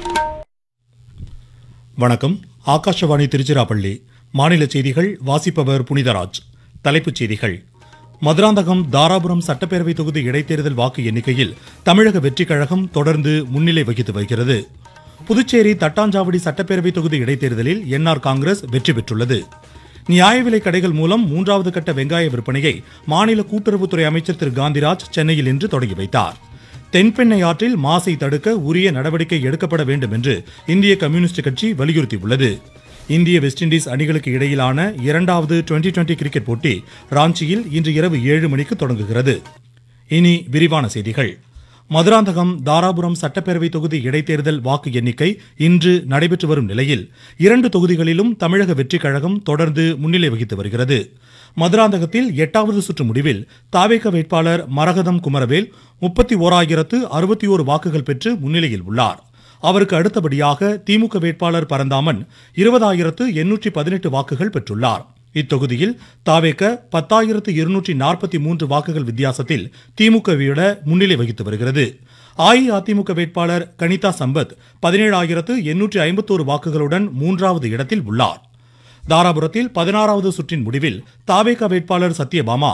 வணக்கம். ஆகாஷவாணி திருச்சிராப்பள்ளி. மாநில செய்திகள் வாசிப்பவர் புனிதராஜ். தலைப்புச் செய்திகள். மதுராந்தகம் தாராபுரம் சட்டப்பேரவை தொகுதி இடைத்தேர்தல் வாக்கு எண்ணிக்கையில் தமிழக வெற்றிக் கழகம் தொடர்ந்து முன்னிலை வகித்து வருகிறது. புதுச்சேரி தட்டாஞ்சாவடி சட்டப்பேரவை தொகுதி இடைத்தேர்தலில் என்ஆர் காங்கிரஸ் வெற்றி பெற்றுள்ளது. நியாய விலைக் கடைகள் மூலம் 3வது கட்ட வெங்காய விற்பனையை மாநில கூட்டுறவுத்துறை அமைச்சர் திரு காந்திராஜ் சென்னையில் இன்று தொடங்கி வைத்தார். தென்பெண்ணை ஆற்றில் மாசை தடுக்க உரிய நடவடிக்கை எடுக்கப்பட வேண்டும் என்று இந்திய கம்யூனிஸ்ட் கட்சி வலியுறுத்தியுள்ளது. இந்திய வெஸ்ட் இண்டீஸ் அணிகளுக்கு இடையிலான 2வது டுவெண்டி கிரிக்கெட் போட்டி ராஞ்சியில் இன்று இரவு 7 மணிக்கு தொடங்குகிறது. இனி விரிவான செய்திகள். மதுராந்தகம் தாராபுரம் சட்டப்பேரவை தொகுதி இடைத்தேர்தல் வாக்கு எண்ணிக்கை இன்று நடைபெற்று வரும் நிலையில் 2 தொகுதிகளிலும் தமிழக வெற்றிக் கழகம் தொடர்ந்து முன்னிலை வகித்து வருகிறது. மதுராந்தகத்தில் 8வது சுற்று முடிவில் தாவேக வேட்பாளர் மரகதம் குமரவேல் 31,061 வாக்குகள் பெற்று முன்னிலையில் உள்ளார். அவருக்கு அடுத்தபடியாக திமுக வேட்பாளர் பரந்தாமன் 20,818 வாக்குகள் பெற்றுள்ளார். இத்தொகுதியில் தாவேக 10,243 வாக்குகள் வித்தியாசத்தில் திமுகவை விட முன்னிலை வகித்து வருகிறது. அஇஅதிமுக வேட்பாளர் கனிதா சம்பத் 17,851 வாக்குகளுடன் 3வது இடத்தில் உள்ளார். தாராபுரத்தில் 16வது சுற்றின் முடிவில் தாவேக வேட்பாளர் சத்யபாமா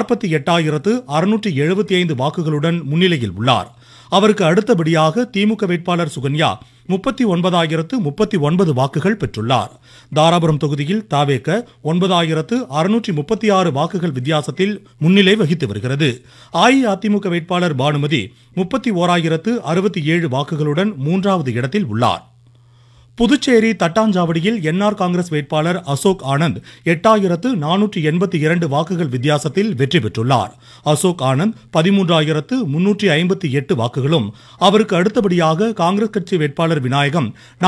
48,675 வாக்குகளுடன் முன்னிலையில் உள்ளார். அவருக்கு அடுத்தபடியாக திமுக வேட்பாளர் சுகன்யா 39,039 வாக்குகள் பெற்றுள்ளார். தாராபுரம் தொகுதியில் தாவேக 9,636 வாக்குகள் வித்தியாசத்தில் முன்னிலை வகித்து வருகிறது. அஇஅதிமுக வேட்பாளர் பானுமதி 31,067 வாக்குகளுடன் 3வது இடத்தில் உள்ளார். புதுச்சேரி தட்டாஞ்சாவடியில் என்ஆர் காங்கிரஸ் வேட்பாளர் அசோக் ஆனந்த் 8,482 வாக்குகள் வித்தியாசத்தில் வெற்றி பெற்றுள்ளார். அசோக் ஆனந்த் 13,358 வாக்குகளும், அவருக்கு அடுத்தபடியாக காங்கிரஸ் கட்சி வேட்பாளர் விநாயகம்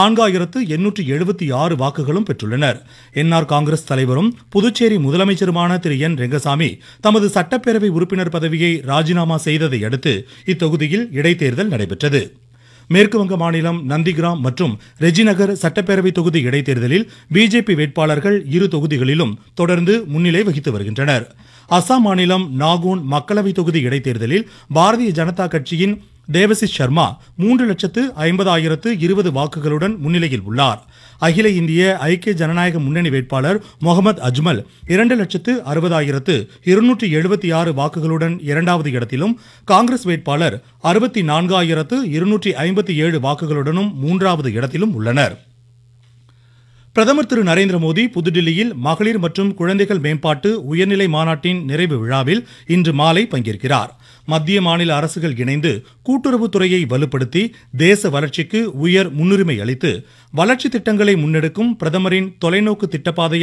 4,876 வாக்குகளும் பெற்றுள்ளனர். என்ஆர் காங்கிரஸ் தலைவரும் புதுச்சேரி முதலமைச்சருமான திரு என் ரெங்கசாமி தமது சட்டப்பேரவை உறுப்பினர் பதவியை ராஜினாமா செய்ததை அடுத்து இத்தொகுதியில் இடைத்தேர்தல் நடைபெற்றது. மேற்குவங்க மாநிலம் நந்திகிராம் மற்றும் ரெஜிநகர் சட்டப்பேரவை தொகுதி இடைத்தேர்தலில் பிஜேபி வேட்பாளர்கள் 2 தொகுதிகளிலும் தொடர்ந்து முன்னிலை வகித்து வருகின்றனர். அசாம் மாநிலம் நாகோன் மக்களவை தொகுதி இடைத்தேர்தலில் பாரதிய ஜனதா கட்சியின் தேவசிஸ் சர்மா 3,50,020 வாக்குகளுடன் முன்னிலையில் உள்ளார். அகில இந்திய ஐக்கிய ஜனநாயக முன்னணி வேட்பாளர் முகமது அஜ்மல் 2,60,276 வாக்குகளுடன் 2வது இடத்திலும், காங்கிரஸ் வேட்பாளர் 64,257 வாக்குகளுடனும் 3வது இடத்திலும் உள்ளனர். பிரதமர் திரு நரேந்திர மோடி புதுடில்லியில் மகளிர் மற்றும் குழந்தைகள் மேம்பாட்டு உயர்நிலை மாநாட்டின் நிறைவு விழாவில் இன்று மாலை பங்கேற்கிறார். மத்திய மாநில அரசுகள் இணைந்து கூட்டுறவுத்துறையை வலுப்படுத்தி தேச வளர்ச்சிக்கு உயர் முன்னுரிமை அளித்து வளர்ச்சி திட்டங்களை முன்னெடுக்கும் பிரதமரின் தொலைநோக்கு திட்டப்பாதையை